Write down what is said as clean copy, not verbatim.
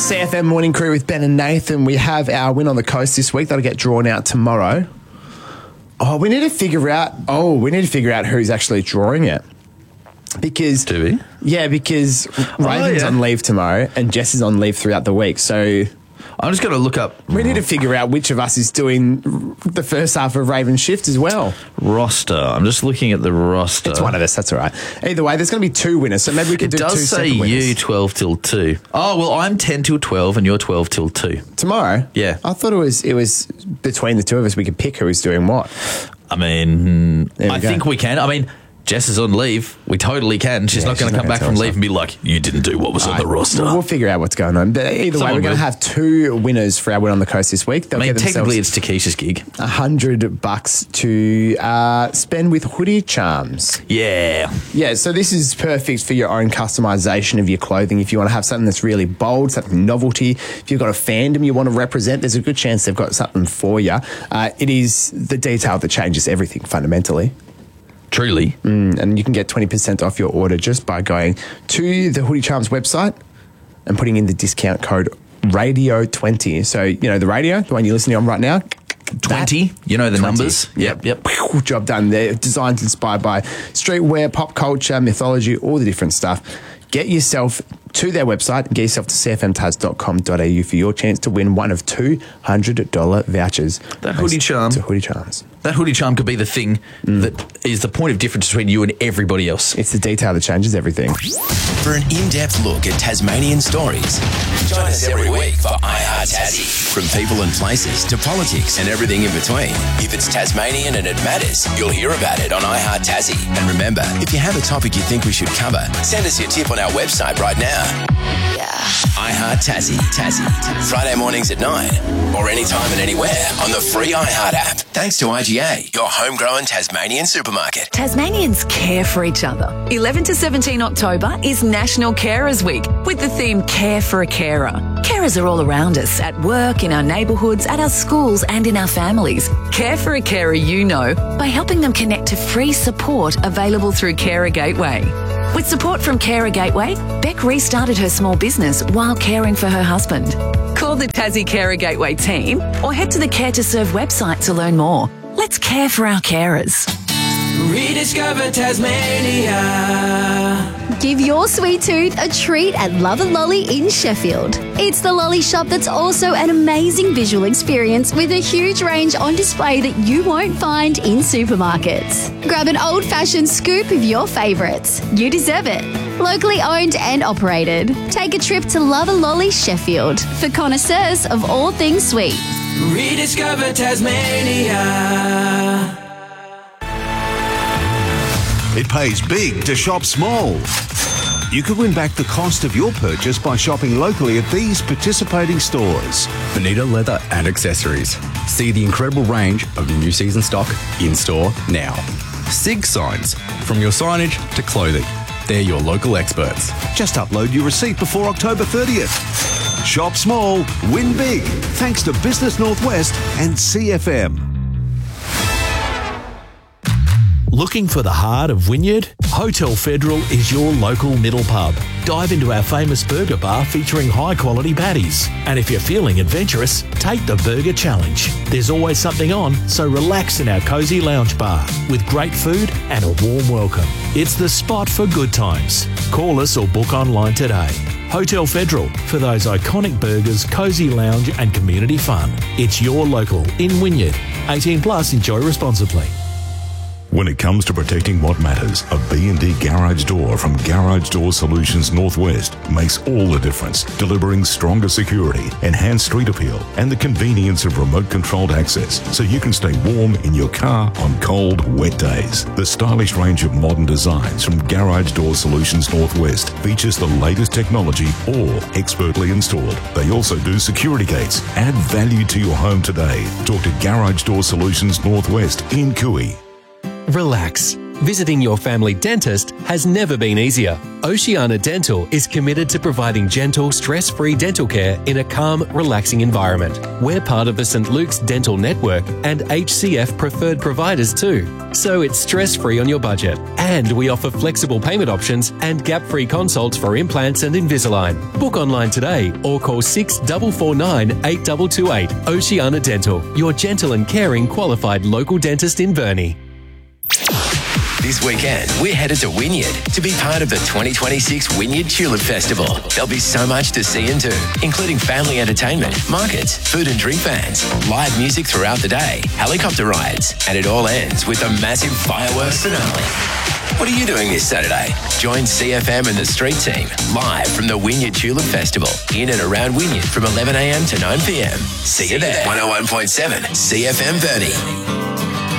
CFM Morning Crew with Ben and Nathan. We have our win on the coast this week. That'll get drawn out tomorrow. We need to figure out who's actually drawing it. Because do we? Yeah, because Raven's on leave tomorrow and Jess is on leave throughout the week. So I'm just going to look up. We need to figure out which of us is doing the first half of Raven's shift as well. Roster. I'm just looking at the roster. It's one of us. That's all right. Either way, there's going to be two winners, so maybe we can do two separate winners. It does say you 12 till 2. Oh, well, I'm 10 till 12 and you're 12 till 2. Tomorrow? Yeah. I thought it was between the two of us. We could pick who's doing what. I mean, I think we can. I mean, Jess is on leave. We totally can. She's not going to come back from leave and be like, you didn't do what was on the roster. We'll figure out what's going on. But either way, we're going to have two winners for our Win on the Coast this week. Technically it's Takesha's gig. $100 to spend with Hoodie Charms. Yeah. Yeah, so this is perfect for your own customization of your clothing. If you want to have something that's really bold, something novelty, if you've got a fandom you want to represent, there's a good chance they've got something for you. It is the detail that changes everything fundamentally. Truly. And you can get 20% off your order just by going to the Hoodie Charms website and putting in the discount code RADIO20. So, you know, the radio, the one you're listening on right now. 20, you know the 20. numbers. Yep. Job done there. Designs inspired by streetwear, pop culture, mythology, all the different stuff. Get yourself to their website and get yourself to cfmtaz.com.au for your chance to win one of $200 vouchers. That Hoodie Charm. To Hoodie Charms. That Hoodie Charm could be the thing that is the point of difference between you and everybody else. It's the detail that changes everything. For an in-depth look at Tasmanian stories, join us every week for iHeart Tassie. From people and places to politics and everything in between. If it's Tasmanian and it matters, you'll hear about it on iHeart Tassie. And remember, if you have a topic you think we should cover, send us your tip on our website right now. Yeah. iHeart Tassie. Friday mornings at 9 or anytime and anywhere on the free iHeart app. Thanks to IGA, your homegrown Tasmanian supermarket. Tasmanians care for each other. 11 to 17 October is National Carers Week with the theme Care for a Carer. Carers are all around us, at work, in our neighbourhoods, at our schools and in our families. Care for a carer you know by helping them connect to free support available through Carer Gateway. With support from Carer Gateway, Beck restarted her small business while caring for her husband. Call the Tassie Carer Gateway team or head to the Care to Serve website to learn more. Let's care for our carers. Rediscover Tasmania. Give your sweet tooth a treat at Love and Lolly in Sheffield. It's the lolly shop that's also an amazing visual experience with a huge range on display that you won't find in supermarkets. Grab an old-fashioned scoop of your favourites. You deserve it. Locally owned and operated. Take a trip to Love and Lolly Sheffield for connoisseurs of all things sweet. Rediscover Tasmania. It pays big to shop small. You could win back the cost of your purchase by shopping locally at these participating stores. Bonita Leather and Accessories. See the incredible range of new season stock in-store now. SIG signs, from your signage to clothing. They're your local experts. Just upload your receipt before October 30th. Shop small, win big. Thanks to Business Northwest and CFM. Looking for the heart of Wynyard? Hotel Federal is your local middle pub. Dive into our famous burger bar featuring high-quality patties. And if you're feeling adventurous, take the Burger Challenge. There's always something on, so relax in our cosy lounge bar with great food and a warm welcome. It's the spot for good times. Call us or book online today. Hotel Federal, for those iconic burgers, cosy lounge and community fun. It's your local in Wynyard. 18 plus, enjoy responsibly. When it comes to protecting what matters, a B&D garage door from Garage Door Solutions Northwest makes all the difference, delivering stronger security, enhanced street appeal, and the convenience of remote-controlled access so you can stay warm in your car on cold, wet days. The stylish range of modern designs from Garage Door Solutions Northwest features the latest technology, all expertly installed. They also do security gates. Add value to your home today. Talk to Garage Door Solutions Northwest in Cooey. Relax. visiting your family dentist has never been easier. Oceania Dental is committed to providing gentle, stress-free dental care in a calm, relaxing environment. We're part of the St. Luke's Dental Network and HCF preferred providers too, so it's stress-free on your budget. And we offer flexible payment options and gap-free consults for implants and Invisalign. Book online today or call 6449 8228. Oceania Dental, your gentle and caring qualified local dentist in Burnie. This weekend, we're headed to Wynyard to be part of the 2026 Wynyard Tulip Festival. There'll be so much to see and do, including family entertainment, markets, food and drink vans, live music throughout the day, helicopter rides, and it all ends with a massive fireworks finale. What are you doing this Saturday? Join CFM and the Street Team live from the Wynyard Tulip Festival in and around Wynyard from 11 a.m. to 9 p.m. See you there. 101.7 CFM Burnie.